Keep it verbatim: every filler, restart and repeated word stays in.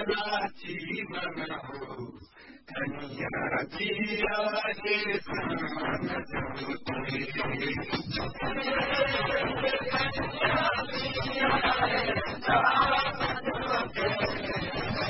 हमारा जीवन हो, कन्या जिया के समान ज्योति।